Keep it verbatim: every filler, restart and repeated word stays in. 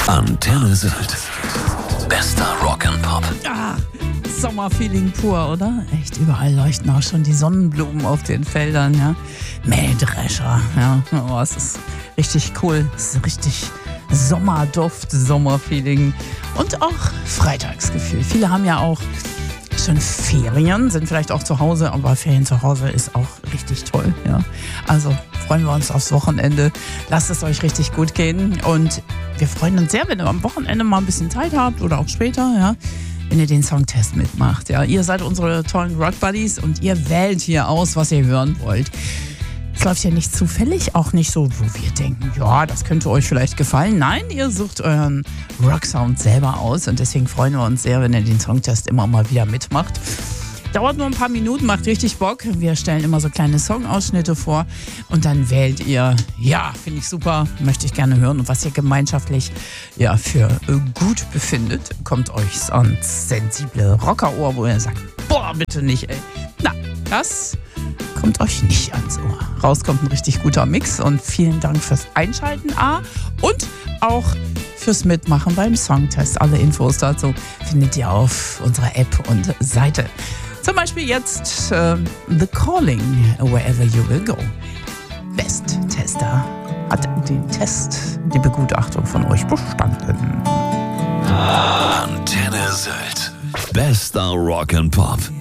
Antenne Sylt. Bester Rock and Pop. Ah, Sommerfeeling pur, oder? Echt, überall leuchten auch schon die Sonnenblumen auf den Feldern, ja. Mähdrescher, ja. Oh, es ist richtig cool. Es ist richtig Sommerduft, Sommerfeeling und auch Freitagsgefühl. Viele haben ja auch schon Ferien, sind vielleicht auch zu Hause, aber Ferien zu Hause ist auch richtig toll, ja. Also freuen wir uns aufs Wochenende. Lasst es euch richtig gut gehen und wir freuen uns sehr, wenn ihr am Wochenende mal ein bisschen Zeit habt oder auch später, ja, wenn ihr den Songtest mitmacht. Ja, ihr seid unsere tollen Rock Buddies und ihr wählt hier aus, was ihr hören wollt. Es läuft ja nicht zufällig, auch nicht so, wo wir denken, ja, das könnte euch vielleicht gefallen. Nein, ihr sucht euren Rocksound selber aus und deswegen freuen wir uns sehr, wenn ihr den Songtest immer mal wieder mitmacht. Dauert nur ein paar Minuten, macht richtig Bock. Wir stellen immer so kleine Songausschnitte vor und dann wählt ihr, ja, finde ich super, möchte ich gerne hören. Und was ihr gemeinschaftlich ja für gut befindet, kommt euch ans sensible Rockerohr, wo ihr sagt, boah, bitte nicht, ey. Na, das kommt euch nicht ans Ohr. Raus kommt ein richtig guter Mix und vielen Dank fürs Einschalten, A, und auch fürs Mitmachen beim Songtest. Alle Infos dazu findet ihr auf unserer App und Seite. Zum Beispiel jetzt äh, The Calling, Wherever You Will Go. Best-Tester hat den Test, die Begutachtung von euch bestanden. Antenne Sylt. Bester Rock and Pop.